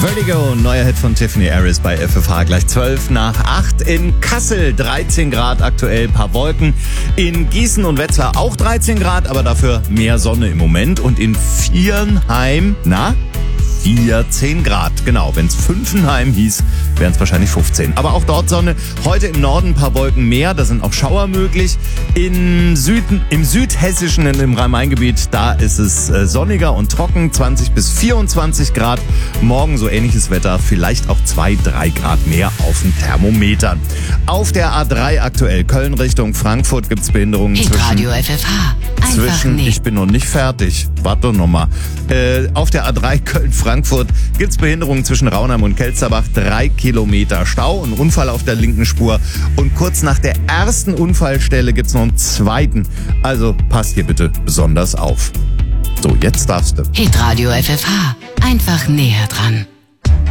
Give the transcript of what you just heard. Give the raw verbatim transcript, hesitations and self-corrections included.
Vertigo, neuer Hit von Tiffany Harris bei F F H, gleich zwölf nach acht. In Kassel dreizehn Grad aktuell, paar Wolken. In Gießen und Wetzlar auch dreizehn Grad, aber dafür mehr Sonne im Moment. Und in Viernheim, na, vierzehn Grad. Genau, wenn es Fünfenheim hieß, wären es wahrscheinlich fünfzehn. Aber auch dort Sonne. Heute im Norden ein paar Wolken mehr, da sind auch Schauer möglich. In Süden, im südhessischen, im Rhein-Main-Gebiet, da ist es äh, sonniger und trocken, zwanzig bis vierundzwanzig Grad. Morgen so ähnliches Wetter, vielleicht auch zwei, drei Grad mehr auf den Thermometern. Auf der A drei aktuell Köln Richtung Frankfurt gibt's Behinderungen zwischen... Radio F F H. Einfach Zwischen, nee. ich bin noch nicht fertig. Warte noch mal. Äh, auf der A drei Köln-Frankfurt gibt's Behinderungen zwischen Raunheim und Kelsterbach. Drei Kilometer Stau, ein Unfall auf der linken Spur. Und kurz nach der ersten Unfallstelle gibt's noch einen zweiten. Also passt hier bitte besonders auf. So, jetzt darfst du. Hitradio F F H. Einfach näher dran.